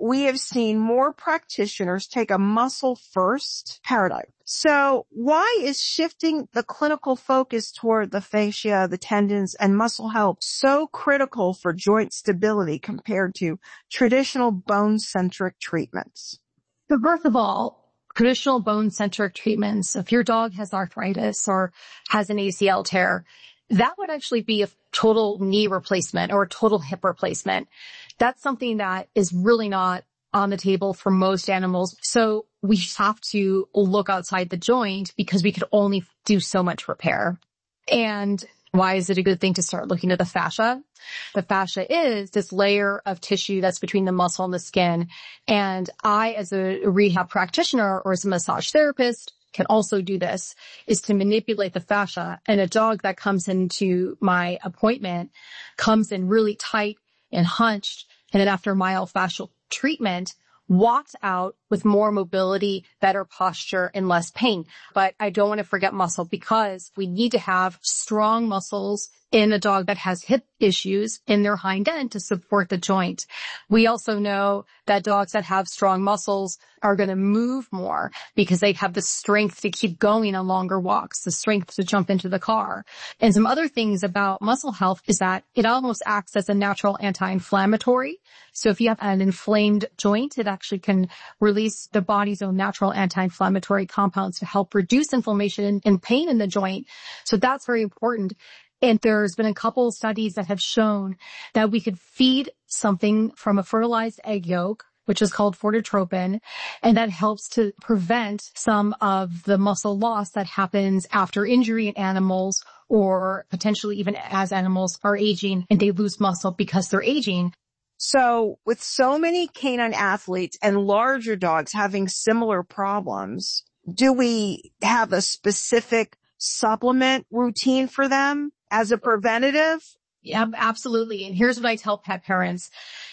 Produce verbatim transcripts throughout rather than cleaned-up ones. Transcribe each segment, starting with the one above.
we have seen more practitioners take a muscle-first paradigm. So why is shifting the clinical focus toward the fascia, the tendons, and muscle health so critical for joint stability compared to traditional bone-centric treatments? So first of all, traditional bone-centric treatments, if your dog has arthritis or has an A C L tear, that would actually be a total knee replacement or a total hip replacement. That's something that is really not on the table for most animals. So we have to look outside the joint because we could only do so much repair. And why is it a good thing to start looking at the fascia? The fascia is this layer of tissue that's between the muscle and the skin. And I, as a rehab practitioner or as a massage therapist, can also do this, is to manipulate the fascia. And a dog that comes into my appointment comes in really tight and hunched, and then after myofascial treatment, walks out with more mobility, better posture, and less pain. But I don't want to forget muscle because we need to have strong muscles in a dog that has hip issues in their hind end to support the joint. We also know that dogs that have strong muscles are going to move more because they have the strength to keep going on longer walks, the strength to jump into the car. And some other things about muscle health is that it almost acts as a natural anti-inflammatory. So if you have an inflamed joint, it actually can release the body's own natural anti-inflammatory compounds to help reduce inflammation and pain in the joint. So that's very important. And there's been a couple of studies that have shown that we could feed something from a fertilized egg yolk, which is called fortotropin, and that helps to prevent some of the muscle loss that happens after injury in animals or potentially even as animals are aging and they lose muscle because they're aging. So with so many canine athletes and larger dogs having similar problems, do we have a specific supplement routine for them as a preventative? Yeah, absolutely. And here's what I tell pet parents.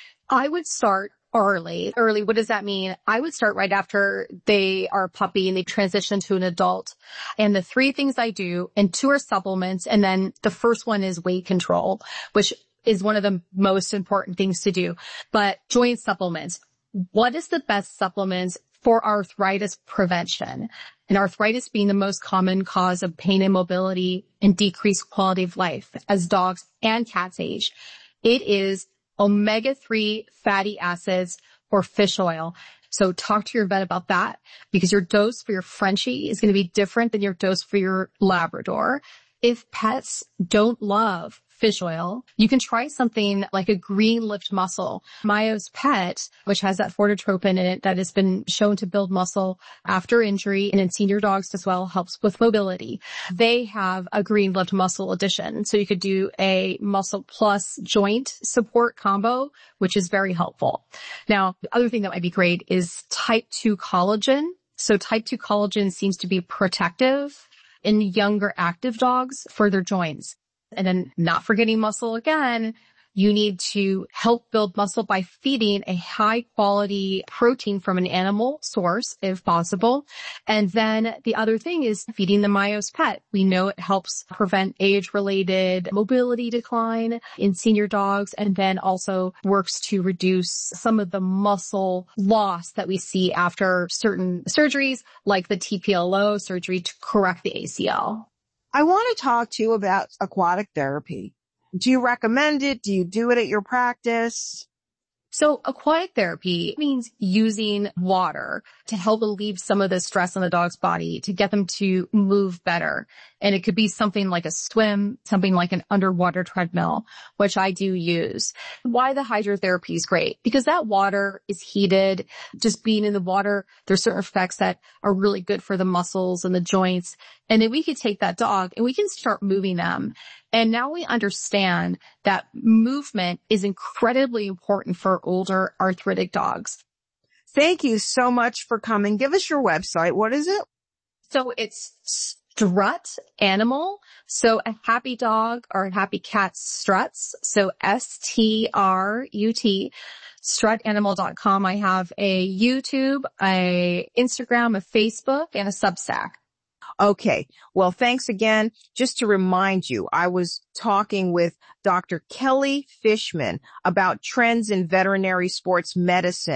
I would start early. Early, what does that mean? I would start right after they are a puppy and they transition to an adult. And the three things I do, and two are supplements, and then the first one is weight control, which is one of the most important things to do. But joint supplements. What is the best supplements for arthritis prevention? And arthritis being the most common cause of pain and mobility and decreased quality of life as dogs and cats age. It is omega three fatty acids or fish oil. So talk to your vet about that because your dose for your Frenchie is going to be different than your dose for your Labrador. If pets don't love fish oil, you can try something like a green lift muscle. Mayo's Pet, which has that fortotropin in it that has been shown to build muscle after injury and in senior dogs as well, helps with mobility. They have a green lift muscle addition. So you could do a muscle plus joint support combo, which is very helpful. Now, the other thing that might be great is type two collagen. So type two collagen seems to be protective in younger active dogs for their joints. And then not forgetting muscle again, you need to help build muscle by feeding a high quality protein from an animal source if possible. And then the other thing is feeding the Mayo's Pet. We know it helps prevent age related mobility decline in senior dogs and then also works to reduce some of the muscle loss that we see after certain surgeries like the T P L O surgery to correct the A C L. I want to talk to you about aquatic therapy. Do you recommend it? Do you do it at your practice? So aquatic therapy means using water to help relieve some of the stress on the dog's body to get them to move better. And it could be something like a swim, something like an underwater treadmill, which I do use. Why the hydrotherapy is great? Because that water is heated. Just being in the water, there's certain effects that are really good for the muscles and the joints. And then we could take that dog and we can start moving them. And now we understand that movement is incredibly important for older arthritic dogs. Thank you so much for coming. Give us your website. What is it? So it's Strut Animal. So a happy dog or a happy cat struts. So S T R U T, strut animal dot com. I have a YouTube, a Instagram, a Facebook, and a Substack. Okay. Well, thanks again. Just to remind you, I was talking with Doctor Kelly Fishman about trends in veterinary sports medicine.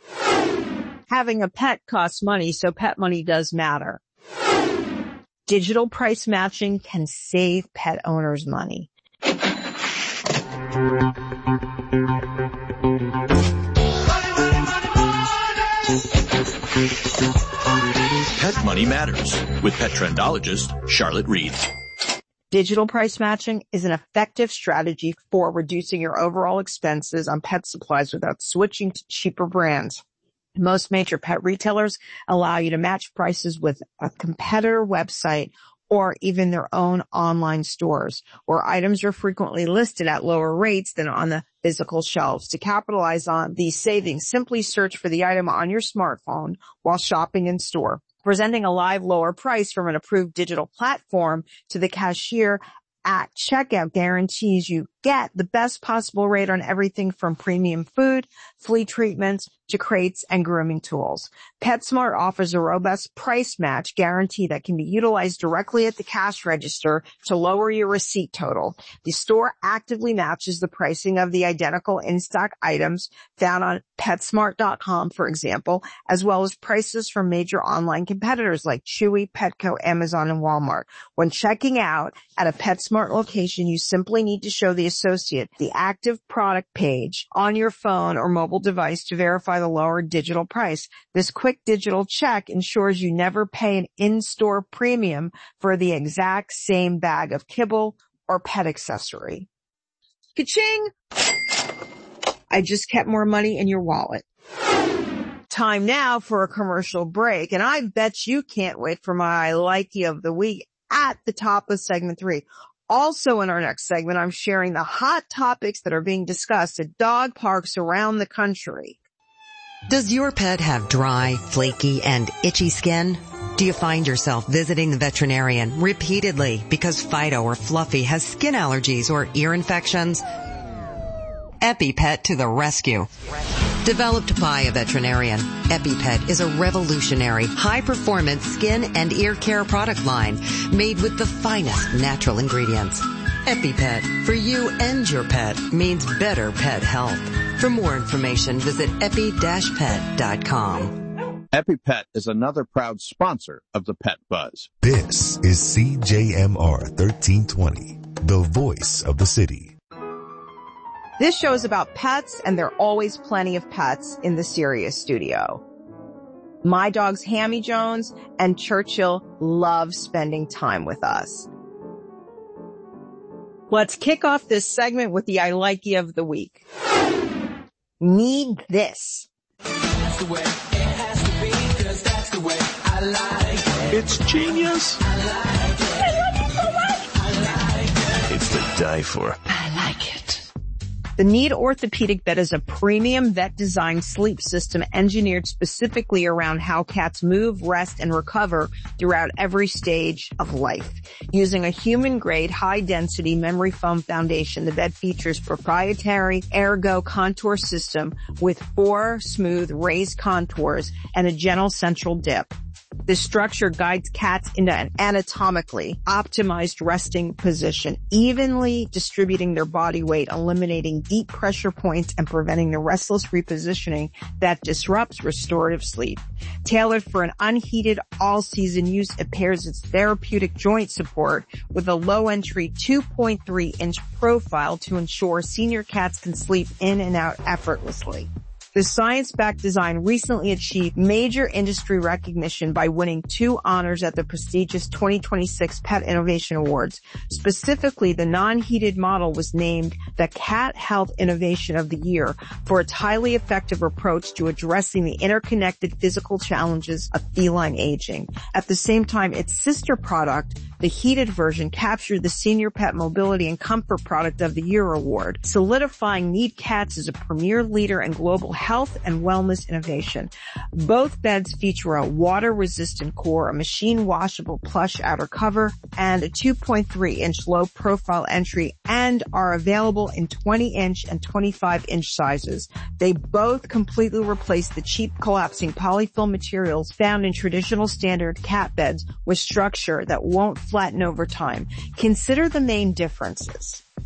Having a pet costs money, so pet money does matter. Digital price matching can save pet owners money. Pet Money Matters with pet trendologist Charlotte Reed. Digital price matching is an effective strategy for reducing your overall expenses on pet supplies without switching to cheaper brands. Most major pet retailers allow you to match prices with a competitor website or even their own online stores, where items are frequently listed at lower rates than on the physical shelves. To capitalize on these savings, simply search for the item on your smartphone while shopping in store. Presenting a live lower price from an approved digital platform to the cashier at checkout guarantees you get the best possible rate on everything from premium food, flea treatments, to crates and grooming tools. PetSmart offers a robust price match guarantee that can be utilized directly at the cash register to lower your receipt total. The store actively matches the pricing of the identical in-stock items found on PetSmart dot com, for example, as well as prices from major online competitors like Chewy, Petco, Amazon, and Walmart. When checking out at a PetSmart location, you simply need to show the associate the active product page on your phone or mobile device to verify the lower digital price. This quick digital check ensures you never pay an in-store premium for the exact same bag of kibble or pet accessory. Ka-ching! I just kept more money in your wallet. Time now for a commercial break, and I bet you can't wait for my likey of the week at the top of segment three. Also in our next segment, I'm sharing the hot topics that are being discussed at dog parks around the country. Does your pet have dry, flaky, and itchy skin? Do you find yourself visiting the veterinarian repeatedly because Fido or Fluffy has skin allergies or ear infections? EpiPet to the rescue. Developed by a veterinarian, EpiPet is a revolutionary, high-performance skin and ear care product line made with the finest natural ingredients. EpiPet, for you and your pet, means better pet health. For more information, visit epi dash pet dot com. EpiPet is another proud sponsor of the Pet Buzz. This is C J M R thirteen twenty, the voice of the city. This show is about pets, and there are always plenty of pets in the Sirius studio. My dogs Hammy Jones and Churchill love spending time with us. Let's kick off this segment with the I Likey of the week. Need this. That's the way it has to be, 'cause that's the way I like it. It's genius. I like it. I love it so much. I like it. It's to die for. I like it. The Need Orthopedic Bed is a premium vet-designed sleep system engineered specifically around how cats move, rest, and recover throughout every stage of life. Using a human-grade, high-density memory foam foundation, the bed features proprietary Ergo contour system with four smooth raised contours and a gentle central dip. This structure guides cats into an anatomically optimized resting position, evenly distributing their body weight, eliminating deep pressure points, and preventing the restless repositioning that disrupts restorative sleep. Tailored for an unheated all-season use, it pairs its therapeutic joint support with a low-entry two point three inch profile to ensure senior cats can sleep in and out effortlessly. The science-backed design recently achieved major industry recognition by winning two honors at the prestigious twenty twenty-six Pet Innovation Awards. Specifically, the non-heated model was named the Cat Health Innovation of the Year for its highly effective approach to addressing the interconnected physical challenges of feline aging. At the same time, its sister product, the heated version, captured the Senior Pet Mobility and Comfort Product of the Year award, solidifying Need Cats as a premier leader in global health and wellness innovation. Both beds feature a water-resistant core, a machine-washable plush outer cover, and a two point three inch low-profile entry, and are available in twenty inch and twenty-five inch sizes. They both completely replace the cheap collapsing polyfill materials found in traditional standard cat beds with structure that won't flatten over time. Consider the main differences.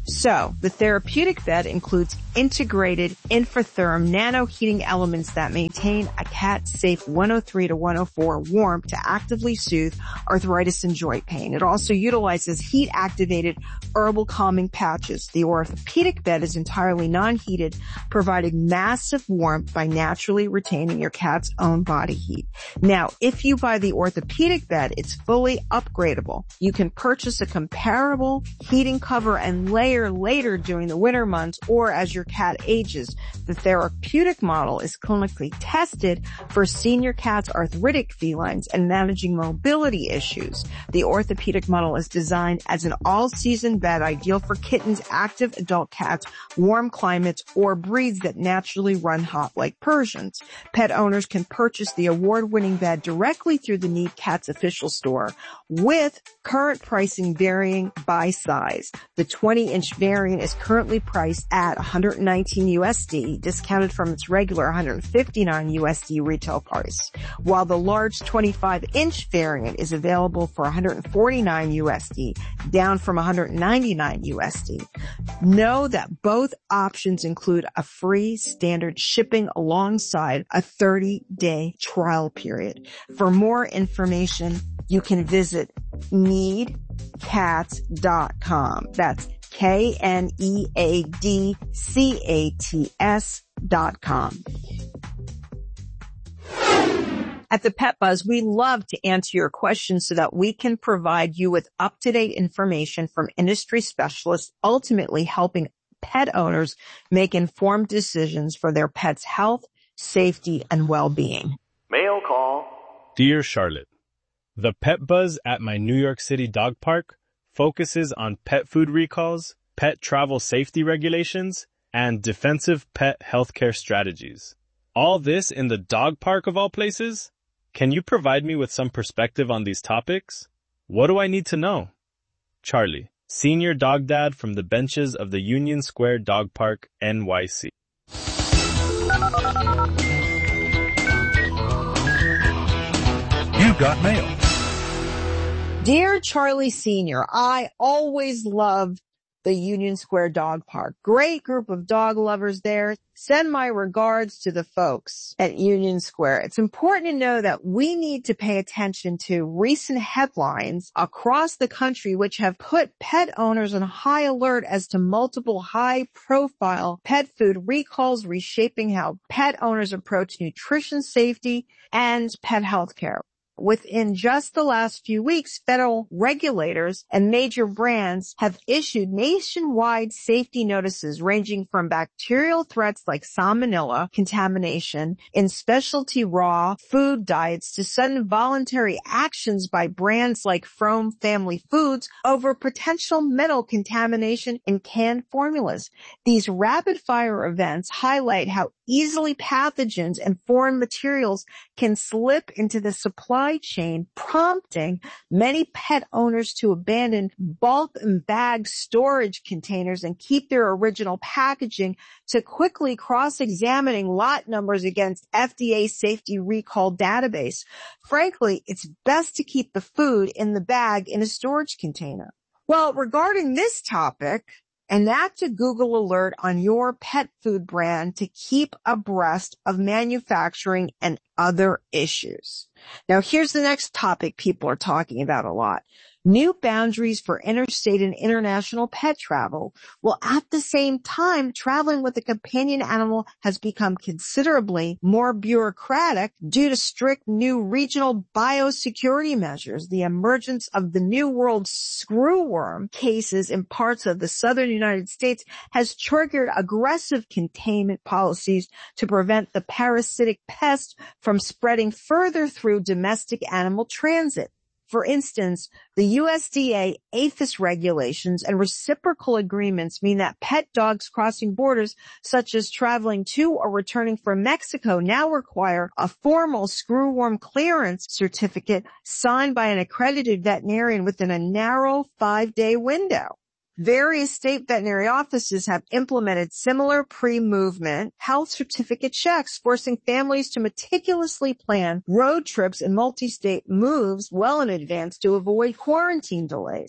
So, the therapeutic bed includes integrated infratherm nano heating elements that maintain a cat's safe one oh three to one oh four warmth to actively soothe arthritis and joint pain. It also utilizes heat-activated herbal calming patches. The orthopedic bed is entirely non-heated, providing massive warmth by naturally retaining your cat's own body heat. Now, if you buy the orthopedic bed, it's fully upgradable. You can purchase a comparable heating cover and layer later during the winter months or as your cat ages. The therapeutic model is clinically tested for senior cats, arthritic felines, and managing mobility issues. The orthopedic model is designed as an all-season bed ideal for kittens, active adult cats, warm climates, or breeds that naturally run hot like Persians. Pet owners can purchase the award-winning bed directly through the Need Cats official store, with current pricing varying by size. The twenty inch variant is currently priced at one hundred nineteen U S D, discounted from its regular one hundred fifty-nine U S D retail price, while the large twenty-five inch variant is available for one hundred forty-nine U S D, down from one hundred ninety-nine U S D. Know that both options include a free standard shipping alongside a thirty day trial period. For more information, you can visit need cats dot com. That's K N E A D C A T S dot com. At the Pet Buzz, we love to answer your questions so that we can provide you with up-to-date information from industry specialists, ultimately helping pet owners make informed decisions for their pet's health, safety, and well-being. Mail call. Dear Charlotte, the Pet Buzz at my New York City dog park focuses on pet food recalls, pet travel safety regulations, and defensive pet healthcare strategies. All this in the dog park of all places? Can you provide me with some perspective on these topics? What do I need to know? Charlie, senior dog dad from the benches of the Union Square Dog Park, N Y C. You got mail. Dear Charlie Senior, I always loved the Union Square Dog Park. Great group of dog lovers there. Send my regards to the folks at Union Square. It's important to know that we need to pay attention to recent headlines across the country which have put pet owners on high alert as to multiple high-profile pet food recalls, reshaping how pet owners approach nutrition safety and pet health care. Within just the last few weeks, federal regulators and major brands have issued nationwide safety notices ranging from bacterial threats like salmonella contamination in specialty raw food diets to sudden voluntary actions by brands like Frome Family Foods over potential metal contamination in canned formulas. These rapid-fire events highlight how easily pathogens and foreign materials can slip into the supply chain, prompting many pet owners to abandon bulk and bag storage containers and keep their original packaging, to quickly cross-examining lot numbers against F D A safety recall database. Frankly, it's best to keep the food in the bag in a storage container. Well, regarding this topic, enact a Google alert on your pet food brand to keep abreast of manufacturing and other issues. Now, here's the next topic people are talking about a lot. New boundaries for interstate and international pet travel. Well, at the same time, traveling with a companion animal has become considerably more bureaucratic due to strict new regional biosecurity measures. The emergence of the New World screwworm cases in parts of the southern United States has triggered aggressive containment policies to prevent the parasitic pest from spreading further through domestic animal transit. For instance, the U S D A APHIS regulations and reciprocal agreements mean that pet dogs crossing borders, such as traveling to or returning from Mexico, now require a formal screwworm clearance certificate signed by an accredited veterinarian within a narrow five-day window. Various state veterinary offices have implemented similar pre-movement health certificate checks, forcing families to meticulously plan road trips and multi-state moves well in advance to avoid quarantine delays.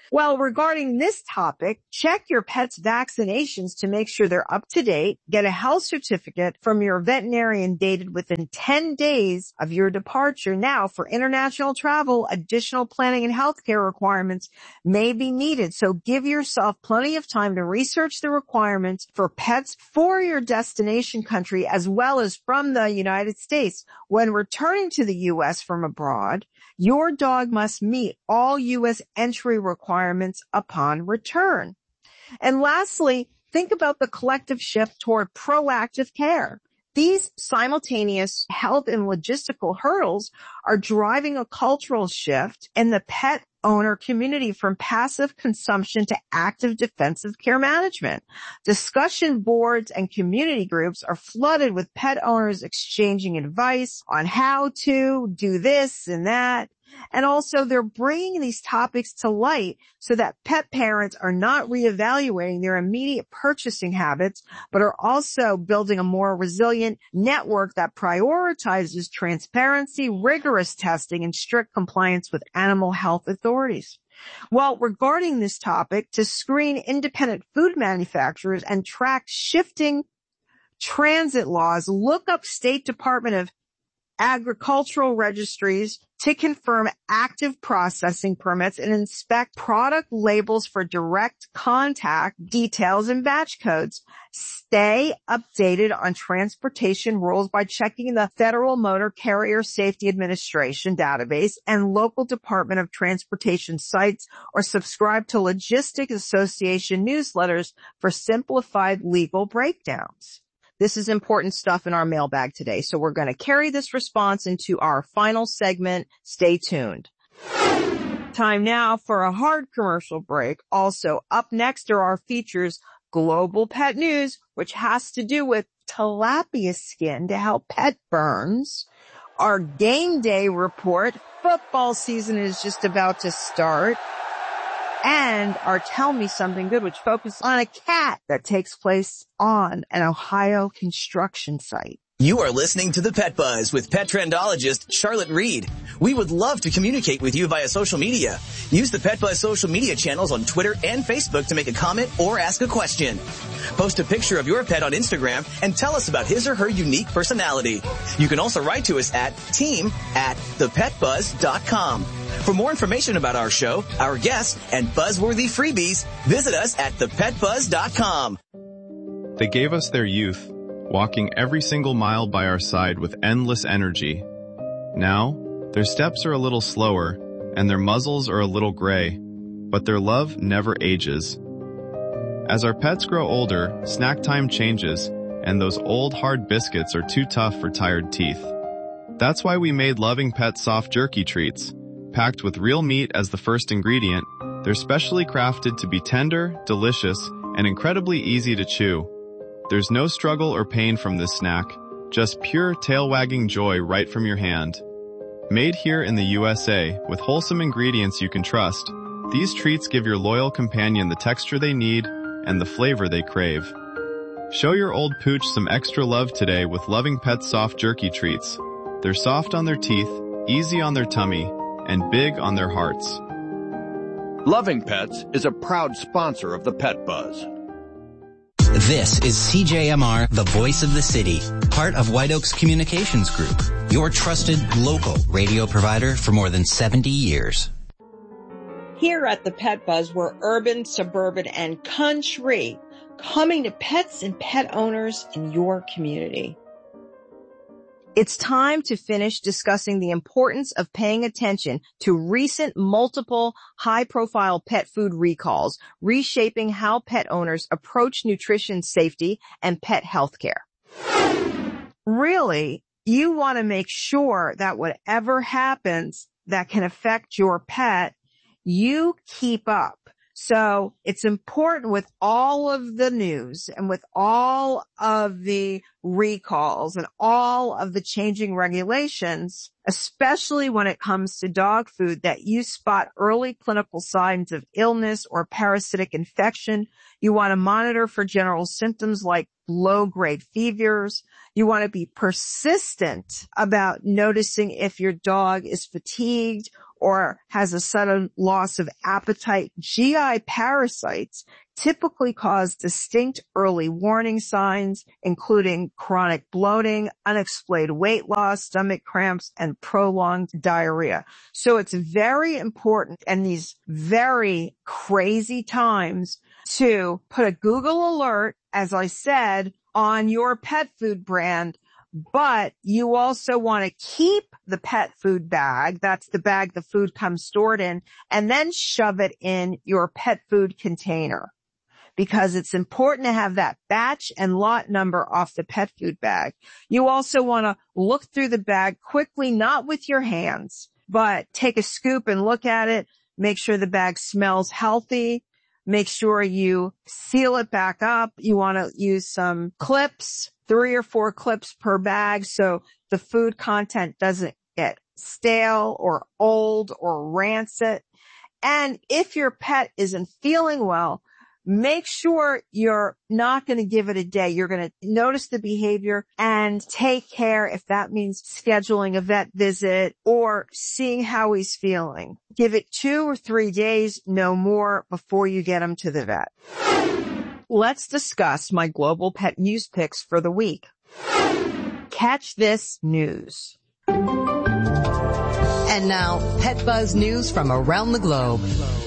Well, regarding this topic, check your pet's vaccinations to make sure they're up to date. Get a health certificate from your veterinarian dated within ten days of your departure. Now, for international travel, additional planning and healthcare requirements may be needed. So give yourself plenty of time to research the requirements for pets for your destination country as well as from the United States. When returning to the U S from abroad, your dog must meet all U S entry requirements upon return. And lastly, think about the collective shift toward proactive care. These simultaneous health and logistical hurdles are driving a cultural shift in the pet owner community from passive consumption to active defensive care management. Discussion boards and community groups are flooded with pet owners exchanging advice on how to do this and that. And also they're bringing these topics to light so that pet parents are not reevaluating their immediate purchasing habits, but are also building a more resilient network that prioritizes transparency, rigorous testing, and strict compliance with animal health authorities. Well, regarding this topic, to screen independent food manufacturers and track shifting transit laws, look up State Department of Agricultural registries to confirm active processing permits and inspect product labels for direct contact details and batch codes. Stay updated on transportation rules by checking the Federal Motor Carrier Safety Administration database and local Department of Transportation sites, or subscribe to Logistics Association newsletters for simplified legal breakdowns. This is important stuff in our mailbag today, so we're going to carry this response into our final segment. Stay tuned. Time now for a hard commercial break. Also, up next are our features, Global Pet News, which has to do with tilapia skin to help pet burns. Our game day report, football season is just about to start. And our Tell Me Something Good, which focuses on a cat that takes place on an Ohio construction site. You are listening to The Pet Buzz with pet trendologist Charlotte Reed. We would love to communicate with you via social media. Use the Pet Buzz social media channels on Twitter and Facebook to make a comment or ask a question. Post a picture of your pet on Instagram and tell us about his or her unique personality. You can also write to us at team at the pet buzz dot com. For more information about our show, our guests, and buzzworthy freebies, visit us at the pet buzz dot com. They gave us their youth, walking every single mile by our side with endless energy. Now, their steps are a little slower, and their muzzles are a little gray, but their love never ages. As our pets grow older, snack time changes, and those old hard biscuits are too tough for tired teeth. That's why we made Loving Pets soft jerky treats. Packed with real meat as the first ingredient, they're specially crafted to be tender, delicious, and incredibly easy to chew. There's no struggle or pain from this snack, just pure tail-wagging joy right from your hand. Made here in the U S A with wholesome ingredients you can trust, these treats give your loyal companion the texture they need and the flavor they crave. Show your old pooch some extra love today with Loving Pets soft jerky treats. They're soft on their teeth, easy on their tummy, and big on their hearts. Loving Pets is a proud sponsor of the Pet Buzz. This is C J M R, the voice of the city, part of White Oaks Communications Group, your trusted local radio provider for more than seventy years. Here at the Pet Buzz, we're urban, suburban, and country, coming to pets and pet owners in your community. It's time to finish discussing the importance of paying attention to recent multiple high-profile pet food recalls, reshaping how pet owners approach nutrition safety and pet health care. Really, you want to make sure that whatever happens that can affect your pet, you keep up. So it's important with all of the news and with all of the recalls and all of the changing regulations, especially when it comes to dog food, that you spot early clinical signs of illness or parasitic infection. You want to monitor for general symptoms like low-grade fevers. You want to be persistent about noticing if your dog is fatigued or has a sudden loss of appetite, G I parasites typically cause distinct early warning signs, including chronic bloating, unexplained weight loss, stomach cramps, and prolonged diarrhea. So it's very important in these very crazy times to put a Google alert, as I said, on your pet food brand. But you also want to keep the pet food bag, that's the bag the food comes stored in, and then shove it in your pet food container, because it's important to have that batch and lot number off the pet food bag. You also want to look through the bag quickly, not with your hands, but take a scoop and look at it. Make sure the bag smells healthy. Make sure you seal it back up. You want to use some clips, three or four clips per bag, so the food content doesn't get stale or old or rancid. And if your pet isn't feeling well, make sure you're not going to give it a day. You're going to notice the behavior and take care if that means scheduling a vet visit or seeing how he's feeling. Give it two or three days, no more, before you get him to the vet. Let's discuss my global pet news picks for the week. Catch this news. And now, Pet Buzz news from around the globe.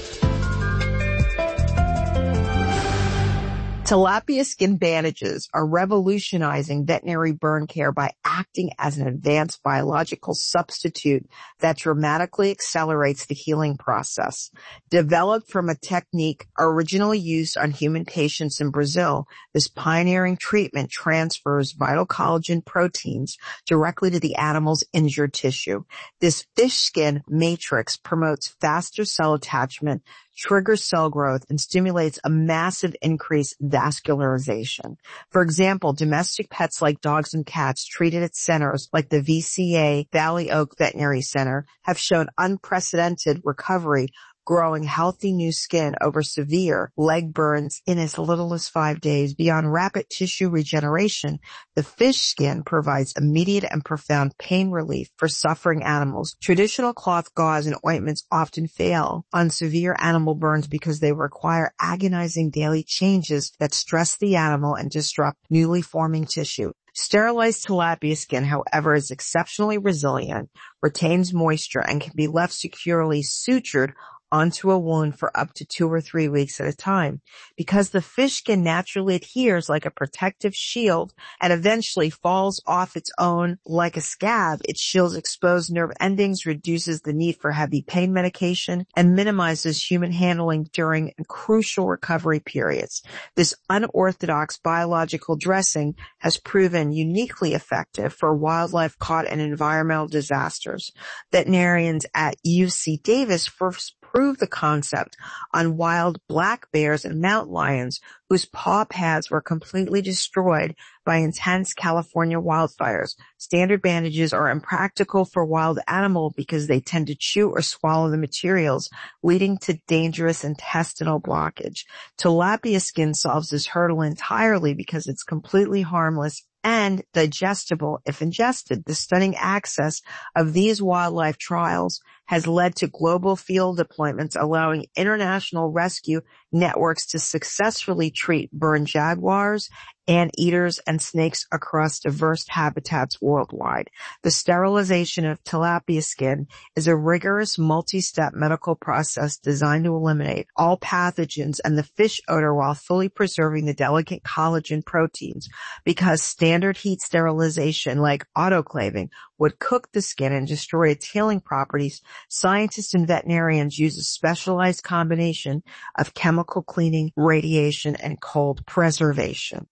Tilapia skin bandages are revolutionizing veterinary burn care by acting as an advanced biological substitute that dramatically accelerates the healing process. Developed from a technique originally used on human patients in Brazil, this pioneering treatment transfers vital collagen proteins directly to the animal's injured tissue. This fish skin matrix promotes faster cell attachment, triggers cell growth, and stimulates a massive increase in vascularization. For example, domestic pets like dogs and cats treated at centers like the V C A Valley Oak Veterinary Center have shown unprecedented recovery, growing healthy new skin over severe leg burns in as little as five days. Beyond rapid tissue regeneration, the fish skin provides immediate and profound pain relief for suffering animals. Traditional cloth gauze and ointments often fail on severe animal burns because they require agonizing daily changes that stress the animal and disrupt newly forming tissue. Sterilized tilapia skin, however, is exceptionally resilient, retains moisture, and can be left securely sutured onto a wound for up to two or three weeks at a time. Because the fish skin naturally adheres like a protective shield and eventually falls off its own like a scab, it shields exposed nerve endings, reduces the need for heavy pain medication, and minimizes human handling during crucial recovery periods. This unorthodox biological dressing has proven uniquely effective for wildlife caught in environmental disasters. Veterinarians at U C Davis first proved the concept on wild black bears and mountain lions whose paw pads were completely destroyed by intense California wildfires. Standard bandages are impractical for wild animals because they tend to chew or swallow the materials, leading to dangerous intestinal blockage. Tilapia skin solves this hurdle entirely because it's completely harmless and digestible if ingested. The stunning access of these wildlife trials has led to global field deployments, allowing international rescue networks to successfully treat burned jaguars, anteaters, and snakes across diverse habitats worldwide. The sterilization of tilapia skin is a rigorous multi-step medical process designed to eliminate all pathogens and the fish odor while fully preserving the delicate collagen proteins. Because standard heat sterilization, like autoclaving, would cook the skin and destroy its healing properties, scientists and veterinarians use a specialized combination of chemical cleaning, radiation, and cold preservation.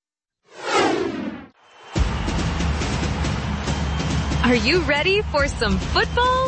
Are you ready for some football?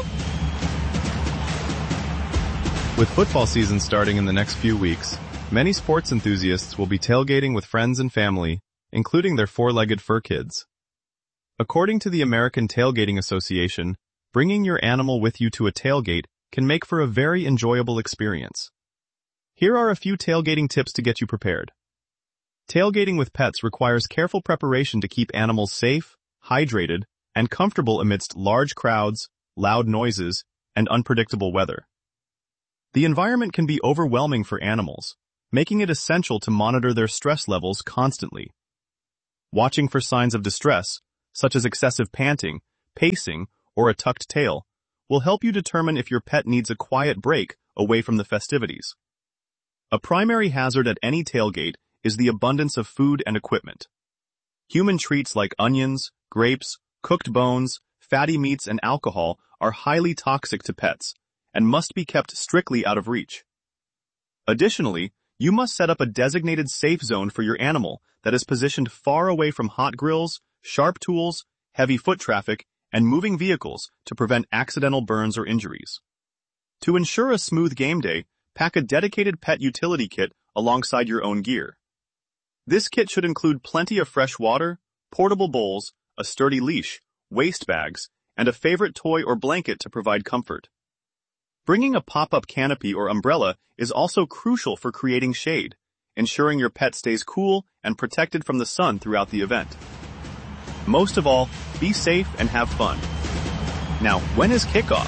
With football season starting in the next few weeks, many sports enthusiasts will be tailgating with friends and family, including their four-legged fur kids. According to the American Tailgating Association, bringing your animal with you to a tailgate can make for a very enjoyable experience. Here are a few tailgating tips to get you prepared. Tailgating with pets requires careful preparation to keep animals safe, hydrated, and comfortable amidst large crowds, loud noises, and and unpredictable weather. The environment can be overwhelming for animals, making it essential to monitor their stress levels constantly. Watching for signs of distress, such as excessive panting, pacing, or a tucked tail, will help you determine if your pet needs a quiet break away from the festivities. A primary hazard at any tailgate is the abundance of food and equipment. Human treats like onions, grapes, cooked bones, fatty meats, and alcohol are highly toxic to pets and must be kept strictly out of reach. Additionally, you must set up a designated safe zone for your animal that is positioned far away from hot grills, sharp tools, heavy foot traffic, and moving vehicles to prevent accidental burns or injuries. To ensure a smooth game day, pack a dedicated pet utility kit alongside your own gear. This kit should include plenty of fresh water, portable bowls, a sturdy leash, waste bags, and a favorite toy or blanket to provide comfort. Bringing a pop-up canopy or umbrella is also crucial for creating shade, ensuring your pet stays cool and protected from the sun throughout the event. Most of all, be safe and have fun. Now, when is kickoff?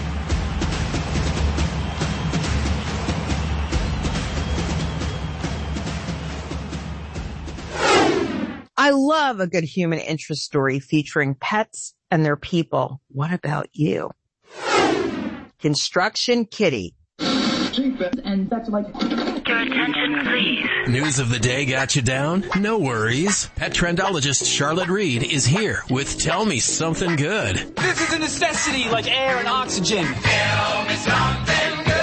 I love a good human interest story featuring pets and their people. What about you? Construction Kitty. And that's like... Your attention, please. News of the day got you down? No worries. Pet trendologist Charlotte Reed is here with Tell Me Something Good. This is a necessity like air and oxygen. Tell me something good.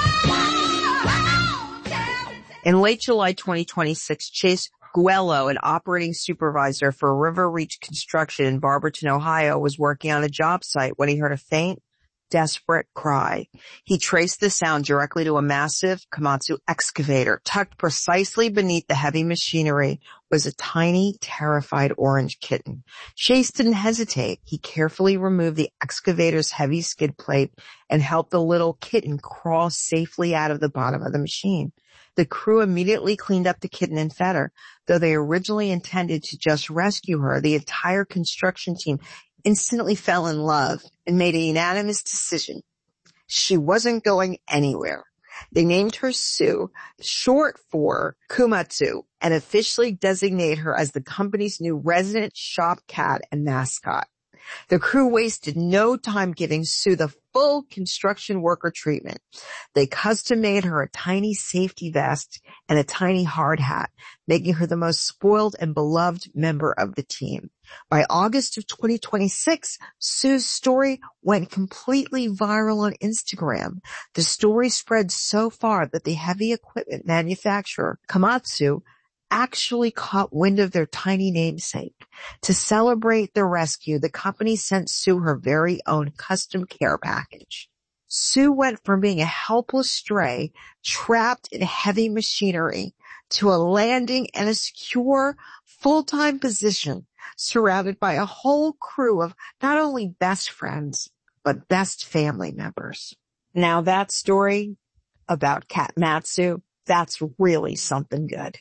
In late July twenty twenty-six, Chase Guello, an operating supervisor for River Reach Construction in Barberton, Ohio, was working on a job site when he heard a faint, desperate cry. He traced the sound directly to a massive Komatsu excavator. Tucked precisely beneath the heavy machinery was a tiny, terrified orange kitten. Chase didn't hesitate. He carefully removed the excavator's heavy skid plate and helped the little kitten crawl safely out of the bottom of the machine. The crew immediately cleaned up the kitten and fed her. Though they originally intended to just rescue her, the entire construction team instantly fell in love and made a unanimous decision. She wasn't going anywhere. They named her Sue, short for Komatsu, and officially designated her as the company's new resident shop cat and mascot. The crew wasted no time giving Sue the full construction worker treatment. They custom-made her a tiny safety vest and a tiny hard hat, making her the most spoiled and beloved member of the team. By August of twenty twenty-six, Sue's story went completely viral on Instagram. The story spread so far that the heavy equipment manufacturer, Komatsu, actually caught wind of their tiny namesake. To celebrate the rescue, the company sent Sue her very own custom care package. Sue went from being a helpless stray trapped in heavy machinery to a landing in a secure full-time position surrounded by a whole crew of not only best friends, but best family members. Now that story about Cat Matsu, that's really something good.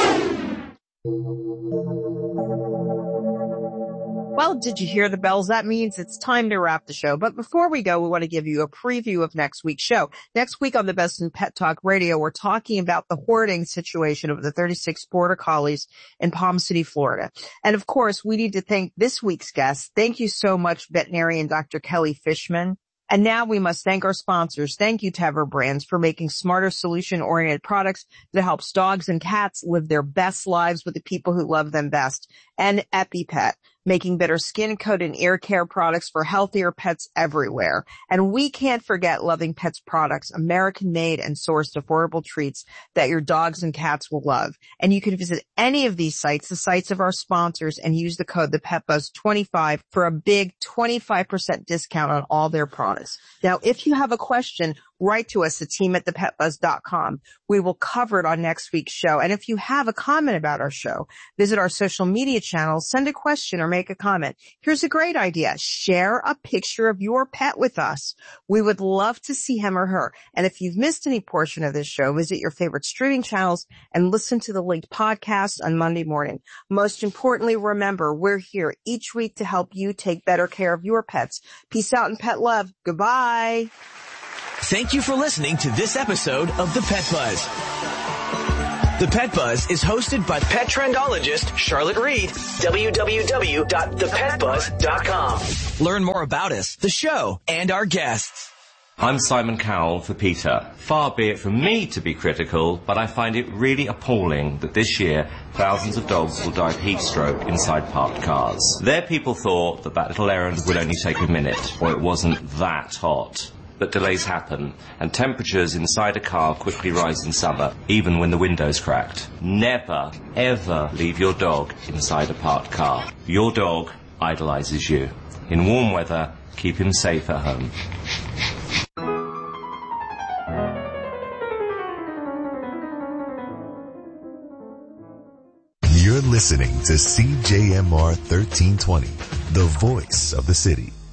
Well, did you hear the bells? That means it's time to wrap the show. But before we go, we want to give you a preview of next week's show. Next week on the Best in Pet Talk Radio, we're talking about the hoarding situation of the thirty-six Border Collies in Palm City, Florida. And of course, we need to thank this week's guest. Thank you so much, veterinarian Doctor Kelly Fishman. And now we must thank our sponsors. Thank you, Tevra Brands, for making smarter, solution-oriented products that helps dogs and cats live their best lives with the people who love them best. And EpiPet, making better skin, coat, and ear care products for healthier pets everywhere. And we can't forget Loving Pets products, American-made and sourced affordable treats that your dogs and cats will love. And you can visit any of these sites, the sites of our sponsors, and use the code the Pet Buzz twenty-five for a big twenty-five percent discount on all their products. Now, if you have a question, write to us at team at the pet buzz dot com. We will cover it on next week's show. And if you have a comment about our show, visit our social media channels, send a question or make a comment. Here's a great idea. Share a picture of your pet with us. We would love to see him or her. And if you've missed any portion of this show, visit your favorite streaming channels and listen to the linked podcast on Monday morning. Most importantly, remember, we're here each week to help you take better care of your pets. Peace out and pet love. Goodbye. Thank you for listening to this episode of The Pet Buzz. The Pet Buzz is hosted by pet trendologist Charlotte Reed. w w w dot the pet buzz dot com. Learn more about us, the show, and our guests. I'm Simon Cowell for PETA. Far be it from me to be critical, but I find it really appalling that this year thousands of dogs will die of heat stroke inside parked cars. Their people thought that that little errand would only take a minute, or it wasn't that hot. But delays happen, and temperatures inside a car quickly rise in summer, even when the window's cracked. Never, ever leave your dog inside a parked car. Your dog idolizes you. In warm weather, keep him safe at home. You're listening to C J M R thirteen twenty, the voice of the city.